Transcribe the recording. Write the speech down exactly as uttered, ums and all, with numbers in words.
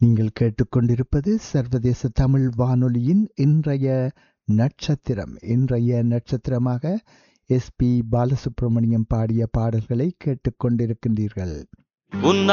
நீங்கள் கேட்டுக்கொண்டிருப்பது சர்வதேச தமிழ் வானொலியின் இன்றைய நட்சத்திரம். இன்றைய நட்சத்திரமாக எஸ் பி பாலசுப்ரமணியம் பாடிய பாடல்களை கேட்டுக்கொண்டிருக்கின்றீர்கள். உன்